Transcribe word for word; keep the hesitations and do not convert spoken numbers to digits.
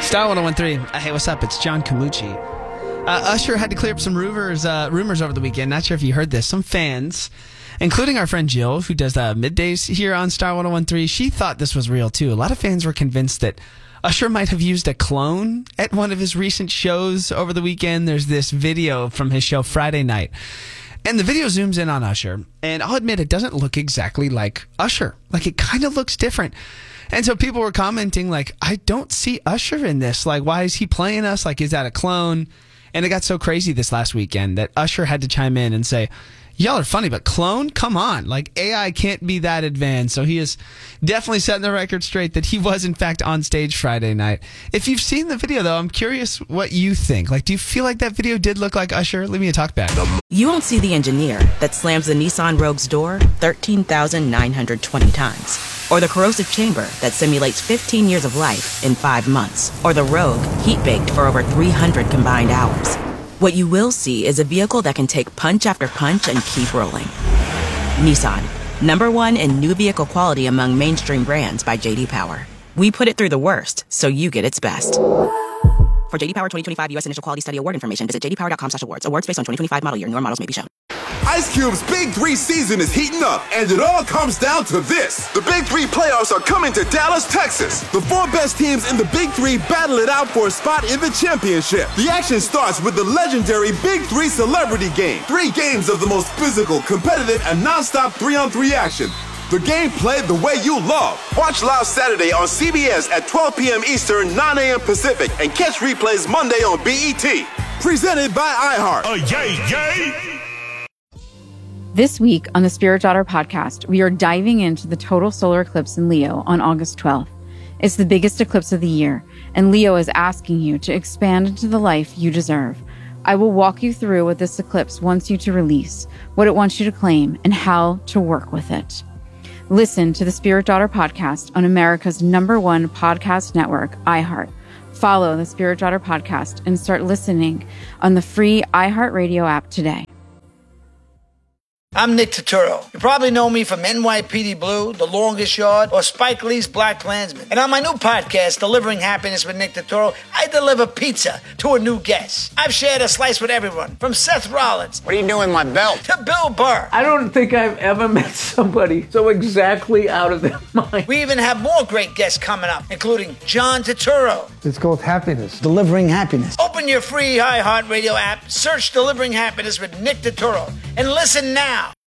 Star one oh one three. Uh, hey, what's up? It's John Camucci. Uh, Usher had to clear up some rumors, uh, rumors over the weekend. Not sure if you heard this. Some fans, including our friend Jill, who does uh, middays here on Star one oh one three, she thought this was real too. A lot of fans were convinced that Usher might have used a clone at one of his recent shows over the weekend. There's this video from his show Friday night. And the video zooms in on Usher. And I'll admit, it doesn't look exactly like Usher. Like, it kind of looks different. And so people were commenting, like, I don't see Usher in this. Like, why is he playing us? Like, is that a clone? And it got so crazy this last weekend that Usher had to chime in and say, y'all are funny, but clone? Come on. Like, A I can't be that advanced. So he is definitely setting the record straight that he was, in fact, on stage Friday night. If you've seen the video, though, I'm curious what you think. Like, do you feel like that video did look like Usher? Leave me a talk back. You won't see the engineer that slams the Nissan Rogue's door thirteen thousand nine hundred twenty times. Or the corrosive chamber that simulates fifteen years of life in five months. Or the Rogue heat-baked for over three hundred combined hours. What you will see is a vehicle that can take punch after punch and keep rolling. Nissan, number one in new vehicle quality among mainstream brands by J D Power. We put it through the worst, so you get its best. For J D Power twenty twenty-five U S Initial Quality Study Award information, visit j d power dot com slash awards. Awards based on twenty twenty-five model year. Newer models may be shown. Ice Cube's Big Three season is heating up, and it all comes down to this. The Big Three playoffs are coming to Dallas, Texas. The four best teams in the Big Three battle it out for a spot in the championship. The action starts with the legendary Big Three Celebrity Game. Three games of the most physical, competitive, and non-stop three-on-three action. The game played the way you love. Watch live Saturday on C B S at twelve p.m. Eastern, nine a.m. Pacific, and catch replays Monday on B E T. Presented by iHeart. Oh, yay, yay! This week on the Spirit Daughter podcast, we are diving into the total solar eclipse in Leo on August twelfth. It's the biggest eclipse of the year, and Leo is asking you to expand into the life you deserve. I will walk you through what this eclipse wants you to release, what it wants you to claim, and how to work with it. Listen to the Spirit Daughter podcast on America's number one podcast network, iHeart. Follow the Spirit Daughter podcast and start listening on the free iHeartRadio app today. I'm Nick Turturro. You probably know me from N Y P D Blue, The Longest Yard, or Spike Lee's Black Klansman. And on my new podcast, Delivering Happiness with Nick Turturro, I deliver pizza to a new guest. I've shared a slice with everyone, from Seth Rollins. What are you doing with my belt? To Bill Burr. I don't think I've ever met somebody so exactly out of their mind. We even have more great guests coming up, including John Turturro. It's called Happiness. Delivering Happiness. Open your free iHeartRadio app, search Delivering Happiness with Nick Turturro, and listen now.